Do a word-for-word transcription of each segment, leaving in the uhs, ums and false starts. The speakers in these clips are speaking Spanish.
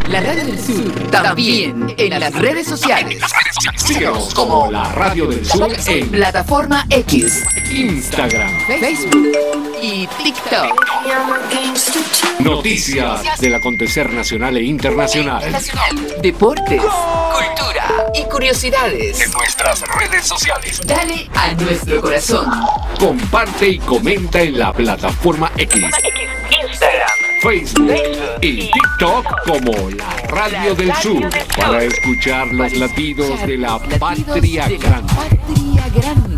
La Radio del Sur, también en las redes sociales. Síganos como La Radio del Sur en Plataforma X, Instagram, Facebook y TikTok. Noticias del acontecer nacional e internacional. Deportes, cultura y curiosidades En nuestras redes sociales. Dale a nuestro corazón. Comparte y comenta en la Plataforma X, Instagram, Facebook y TikTok como La Radio del Sur para escuchar los latidos de la patria grande. Patria grande.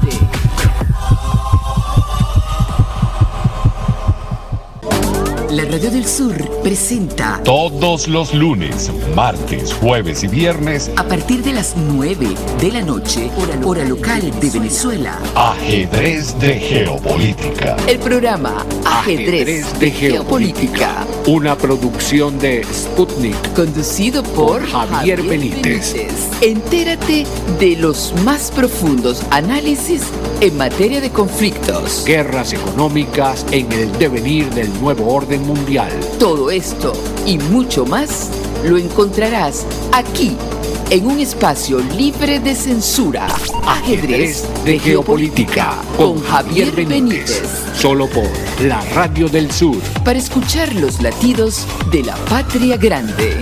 La Radio del Sur presenta Todos los lunes, martes, jueves y viernes, a partir de las nueve de la noche, hora, hora local de Venezuela, Ajedrez de Geopolítica. el programa Ajedrez de Geopolítica, Una producción de Sputnik. conducido por Javier Benítez. Entérate de los más profundos análisis en materia de conflictos. Guerras económicas en el devenir del nuevo orden mundial. Todo esto y mucho más lo encontrarás aquí, en un espacio libre de censura. Ajedrez de Geopolítica con Javier Benítez. Solo por La Radio del Sur. Para escuchar los latidos de la patria grande.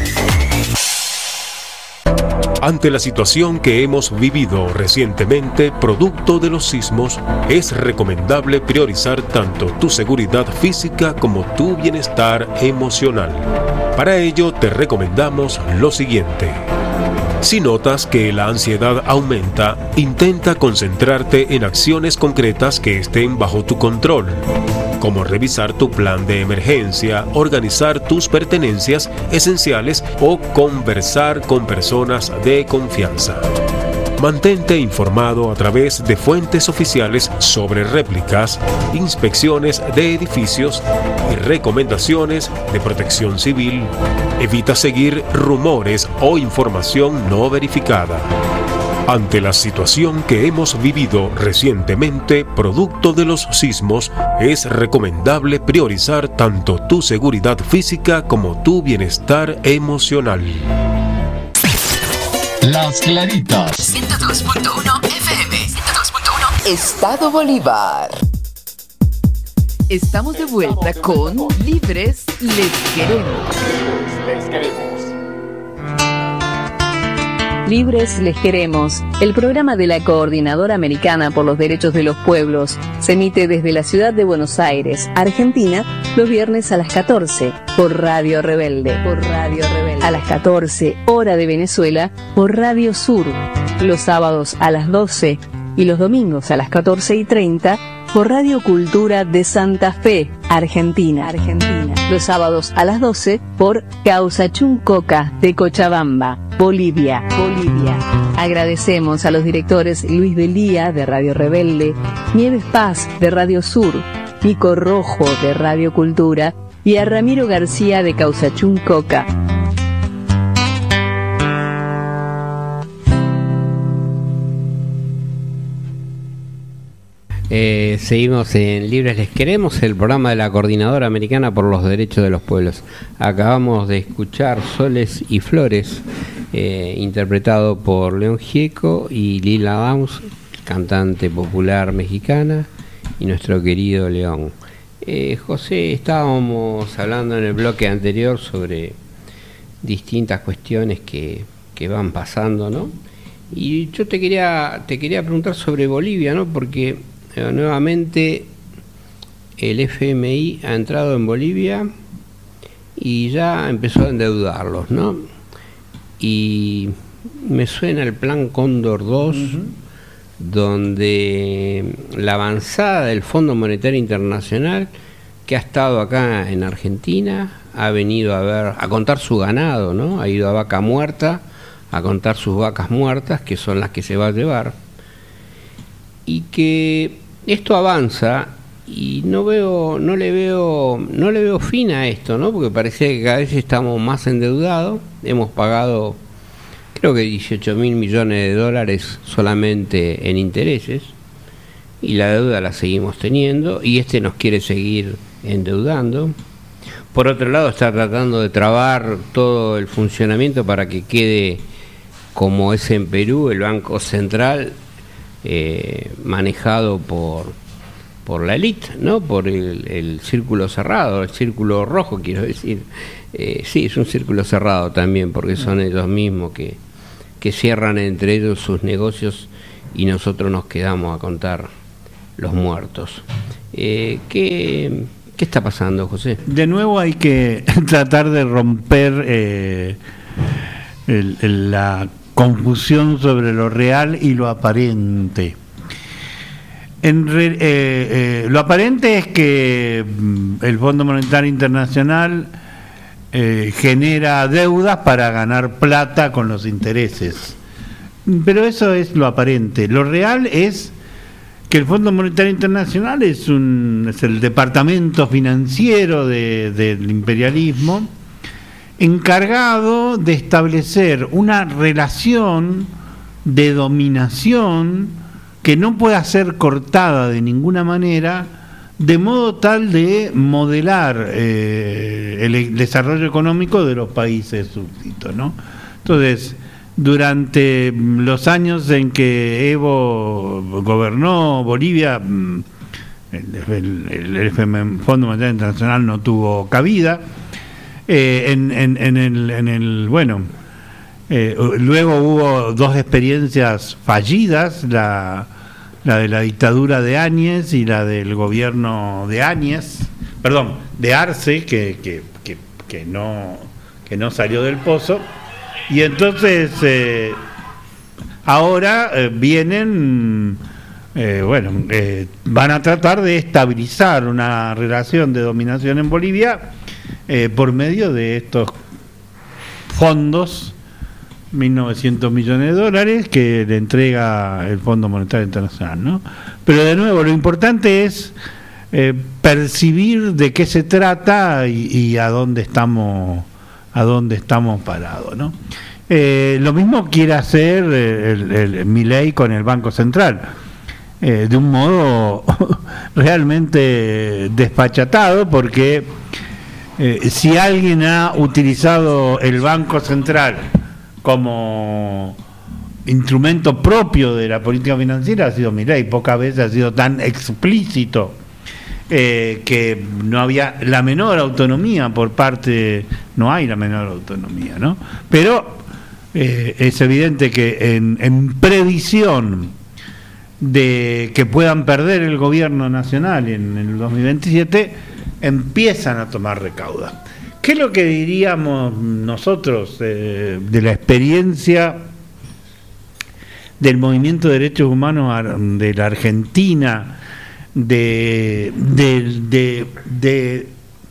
Ante la situación que hemos vivido recientemente, producto de los sismos, es recomendable priorizar tanto tu seguridad física como tu bienestar emocional. Para ello, te recomendamos lo siguiente. Si notas que la ansiedad aumenta, intenta concentrarte en acciones concretas que estén bajo tu control, como revisar tu plan de emergencia, organizar tus pertenencias esenciales o conversar con personas de confianza. Mantente informado a través de fuentes oficiales sobre réplicas, inspecciones de edificios y recomendaciones de protección civil. Evita seguir rumores o información no verificada. Ante la situación que hemos vivido recientemente, producto de los sismos, es recomendable priorizar tanto tu seguridad física como tu bienestar emocional. Las Claritas. ciento dos punto uno F M. ciento dos punto uno Estado Bolívar. Estamos de vuelta con Libres Les Queremos. Libres Les Queremos, el programa de la Coordinadora Americana por los Derechos de los Pueblos, se emite desde la ciudad de Buenos Aires, Argentina, los viernes a las catorce, por Radio Rebelde. Por Radio Rebelde. A las catorce, hora de Venezuela, por Radio Sur. Los sábados a las doce y los domingos a las catorce y treinta, por Radio Cultura de Santa Fe, Argentina. Argentina. Los sábados a las doce, por Causachuncoca de Cochabamba, Bolivia. Bolivia. Agradecemos a los directores Luis Belía de Radio Rebelde, Nieves Paz de Radio Sur, Nico Rojo de Radio Cultura y a Ramiro García de Causachuncoca. Eh, seguimos en Libres Les Queremos, el programa de la Coordinadora Americana por los Derechos de los Pueblos. Acabamos de escuchar Soles y Flores, eh, interpretado por León Gieco y Lila Downs, cantante popular mexicana, y nuestro querido León. Eh, José, estábamos hablando en el bloque anterior sobre distintas cuestiones que, que van pasando, ¿no? Y yo te quería, te quería preguntar sobre Bolivia, ¿no? Porque nuevamente el F M I ha entrado en Bolivia y ya empezó a endeudarlos, ¿no? Y me suena el plan Cóndor dos, uh-huh, donde la avanzada del Fondo Monetario Internacional, que ha estado acá en Argentina, ha venido a ver, a contar su ganado, ¿no? Ha ido a Vaca Muerta a contar sus vacas muertas, que son las que se va a llevar, y que esto avanza y no veo, no le veo, no le veo fin a esto, ¿no? Porque parece que cada vez estamos más endeudados. Hemos pagado, creo que dieciocho mil millones de dólares solamente en intereses, y la deuda la seguimos teniendo, y este nos quiere seguir endeudando. por otro lado está tratando de trabar todo el funcionamiento para que quede como es en Perú, el Banco Central eh, manejado por, por la élite, ¿no? Por el, el círculo cerrado, el círculo rojo, quiero decir. Eh, sí, es un círculo cerrado también, porque son ellos mismos que, que cierran entre ellos sus negocios y nosotros nos quedamos a contar los muertos. Eh, ¿qué, ¿Qué está pasando, José? De nuevo hay que tratar de romper eh, el, el, la confusión sobre lo real y lo aparente. En re, eh, eh, lo aparente es que el Fondo Monetario Internacional eh, genera deudas para ganar plata con los intereses. Pero eso es lo aparente. Lo real es que el Fondo Monetario Internacional es, un, es el departamento financiero de, del imperialismo, encargado de establecer una relación de dominación que no pueda ser cortada de ninguna manera, de modo tal de modelar eh, el desarrollo económico de los países súbditos, ¿no? Entonces, durante los años en que Evo gobernó Bolivia, el, el, el Fondo Monetario Internacional no tuvo cabida. Eh, en, en, en, el, en el bueno eh, luego hubo dos experiencias fallidas, la, la de la dictadura de Áñez y la del gobierno de Áñez, perdón, de Arce, que, que, que, que no que no salió del pozo, y entonces eh, ahora eh, vienen eh, bueno eh, van a tratar de estabilizar una relación de dominación en Bolivia Eh, por medio de estos fondos, mil novecientos millones de dólares que le entrega el Fondo Monetario Internacional, ¿no? Pero de nuevo, lo importante es eh, percibir de qué se trata y, y a dónde estamos, a dónde estamos parados, ¿no? Eh, lo mismo quiere hacer el, el, el Milei con el Banco Central, eh, de un modo realmente desfachatado, porque Eh, si alguien ha utilizado el Banco Central como instrumento propio de la política financiera ha sido Milei. Pocas veces ha sido tan explícito eh, que no había la menor autonomía por parte, no hay la menor autonomía, ¿no? Pero eh, es evidente que en, en previsión de que puedan perder el gobierno nacional en, en el dos mil veintisiete, empiezan a tomar recauda. ¿Qué es lo que diríamos nosotros eh, de la experiencia del movimiento de derechos humanos de la Argentina, de de, de, de,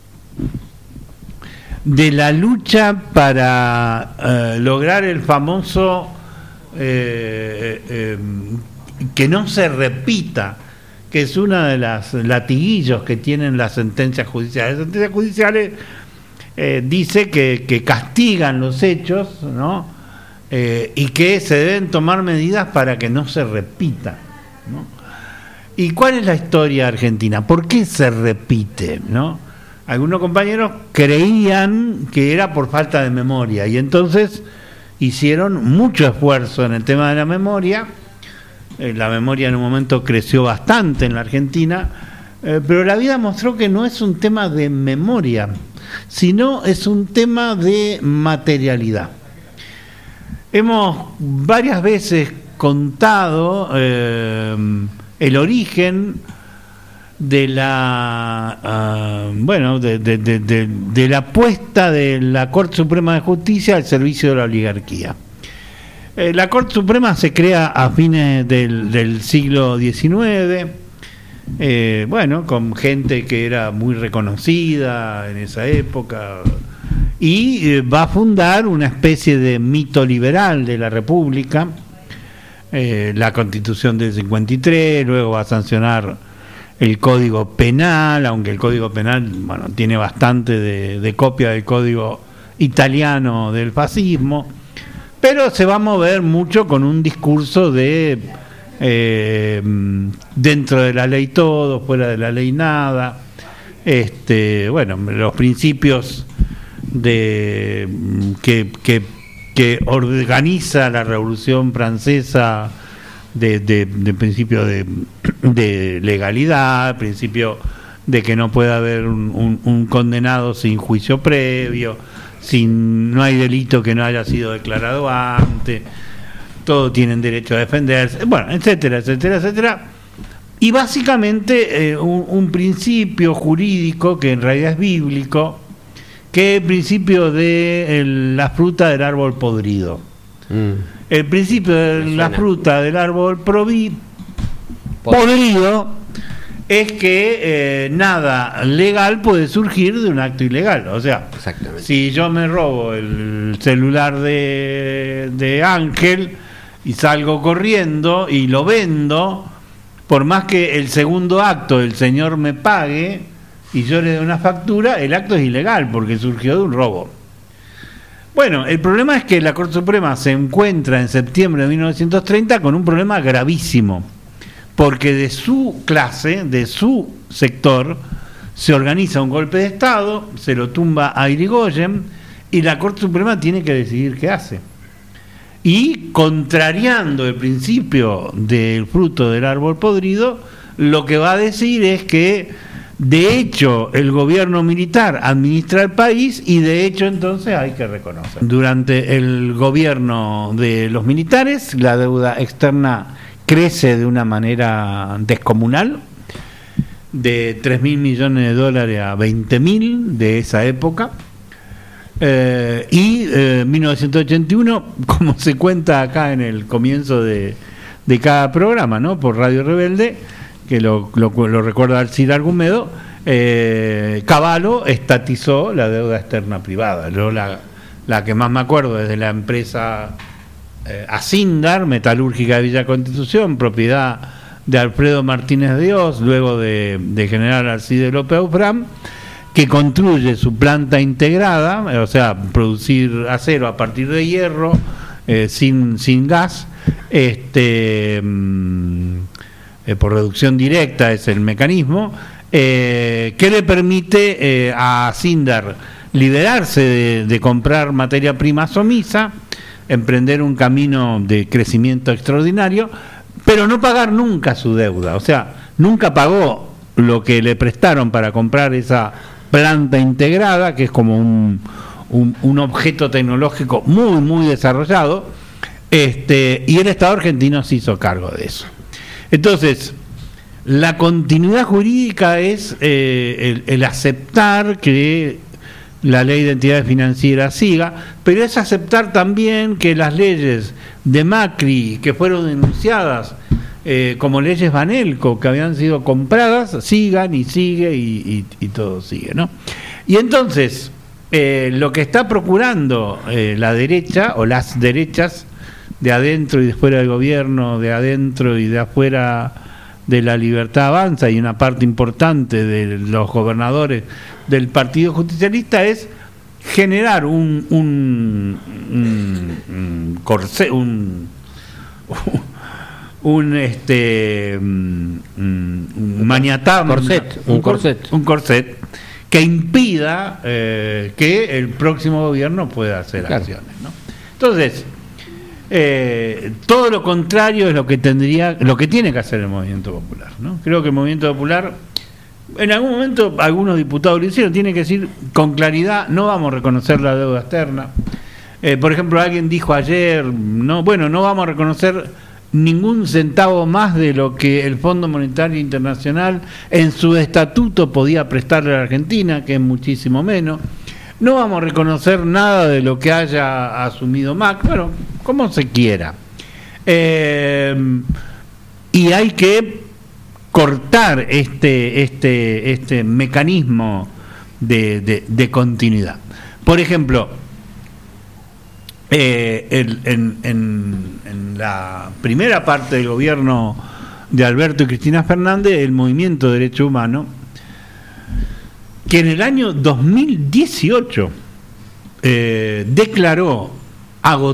de la lucha para eh, lograr el famoso eh, eh, que no se repita, que es uno de los latiguillos que tienen las sentencias judiciales. Las sentencias judiciales eh, dice que, que castigan los hechos, ¿no? Eh, y que se deben tomar medidas para que no se repita, ¿no? ¿Y cuál es la historia argentina? ¿Por qué se repite, no? Algunos compañeros creían que era por falta de memoria y entonces hicieron mucho esfuerzo en el tema de la memoria. La memoria en un momento creció bastante en la Argentina, eh, pero la vida mostró que no es un tema de memoria, sino es un tema de materialidad. Hemos varias veces contado eh, el origen de la uh, bueno de, de, de, de, de la puesta de la Corte Suprema de Justicia al servicio de la oligarquía. La Corte Suprema se crea a fines del, del siglo diecinueve, eh, bueno, con gente que era muy reconocida en esa época, y eh, va a fundar una especie de mito liberal de la República, eh, la Constitución del cincuenta y tres, luego va a sancionar el Código Penal, aunque el Código Penal, bueno, tiene bastante de, de copia del Código italiano del fascismo, pero se va a mover mucho con un discurso de eh, dentro de la ley todo, fuera de la ley nada, este, bueno, los principios de que, que, que organiza la Revolución Francesa, de, de, de principio de, de legalidad, principio de que no puede haber un, un, un condenado sin juicio previo, sin no hay delito que no haya sido declarado antes, todos tienen derecho a defenderse, bueno, etcétera, etcétera, etcétera. Y básicamente eh, un, un principio jurídico que en realidad es bíblico, que es el principio de el, la fruta del árbol podrido. Mm. El principio de la fruta del árbol provi, podrido es que eh, nada legal puede surgir de un acto ilegal. O sea, si yo me robo el celular de, de Ángel y salgo corriendo y lo vendo, por más que el segundo acto el señor me pague y yo le dé una factura, el acto es ilegal porque surgió de un robo. Bueno, el problema es que la Corte Suprema se encuentra en septiembre de mil novecientos treinta con un problema gravísimo, porque de su clase, de su sector, se organiza un golpe de Estado, se lo tumba a Irigoyen y la Corte Suprema tiene que decidir qué hace. Y contrariando el principio del fruto del árbol podrido, lo que va a decir es que de hecho el gobierno militar administra el país y de hecho entonces hay que reconocer. Durante el gobierno de los militares la deuda externa crece de una manera descomunal, de tres mil millones de dólares a veinte mil de esa época. Eh, y en eh, mil novecientos ochenta y uno, como se cuenta acá en el comienzo de, de cada programa, ¿no? Por Radio Rebelde, que lo, lo, lo recuerda Alcide Argumedo, eh, Cavallo estatizó la deuda externa privada. Yo la, la que más me acuerdo es de la empresa eh, Asindar, metalúrgica de Villa Constitución, propiedad de Alfredo Martínez de Dios, luego de, de General Alcide López Aufram, que construye su planta integrada, o sea, producir acero a partir de hierro, eh, sin, sin gas, este... Mmm, Eh, por reducción directa es el mecanismo, eh, que le permite eh, a Asindar liberarse de, de comprar materia prima somisa, emprender un camino de crecimiento extraordinario, pero no pagar nunca su deuda. O sea, nunca pagó lo que le prestaron para comprar esa planta integrada, que es como un, un, un objeto tecnológico muy, muy desarrollado, este, y el Estado argentino se hizo cargo de eso. Entonces, la continuidad jurídica es eh, el, el aceptar que la ley de entidades financieras siga, pero es aceptar también que las leyes de Macri, que fueron denunciadas eh, como leyes Banelco, que habían sido compradas, sigan y sigue y, y, y todo sigue, ¿no? Y entonces, eh, lo que está procurando eh, la derecha o las derechas, de adentro y de fuera del gobierno, de adentro y de afuera de la Libertad Avanza, y una parte importante de los gobernadores del Partido Justicialista, es generar un un un, un corset, un, un este un, un maniatam, corset, un, un corset, un corset que impida eh, que el próximo gobierno pueda hacer claro. acciones, ¿no? Entonces, Eh, todo lo contrario es lo que tendría, lo que tiene que hacer el Movimiento Popular, ¿no? Creo que el Movimiento Popular, en algún momento algunos diputados lo hicieron, tiene que decir con claridad: no vamos a reconocer la deuda externa. Eh, por ejemplo, alguien dijo ayer, no, bueno, no vamos a reconocer ningún centavo más de lo que el Fondo Monetario Internacional en su estatuto podía prestarle a la Argentina, que es muchísimo menos. No vamos a reconocer nada de lo que haya asumido Macri, bueno, como se quiera. Eh, y hay que cortar este, este, este mecanismo de, de, de continuidad. Por ejemplo, eh, el, en, en, en la primera parte del gobierno de Alberto y Cristina Fernández, el Movimiento de Derechos Humanos, que en el año dos mil dieciocho eh, declaró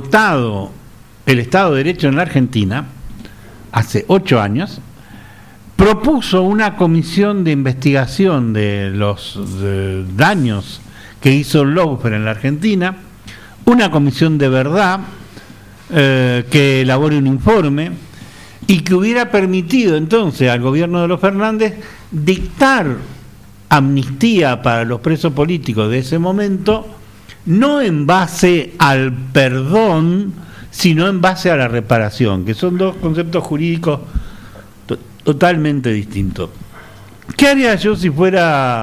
agotado el Estado de Derecho en la Argentina, hace ocho años, propuso una comisión de investigación de los de daños que hizo el lawfare en la Argentina, una comisión de verdad eh, que elabore un informe y que hubiera permitido entonces al gobierno de los Fernández dictar amnistía para los presos políticos de ese momento, no en base al perdón, sino en base a la reparación, que son dos conceptos jurídicos to- totalmente distintos. ¿Qué haría yo si fuera